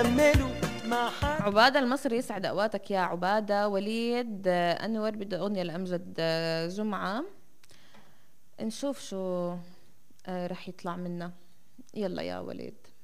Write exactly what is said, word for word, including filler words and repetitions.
عبادة المصري يسعد اوقاتك يا عبادة. وليد آه، انور بده اغنية لامجد آه، جمعة، نشوف شو آه، رح يطلع منا. يلا يا وليد.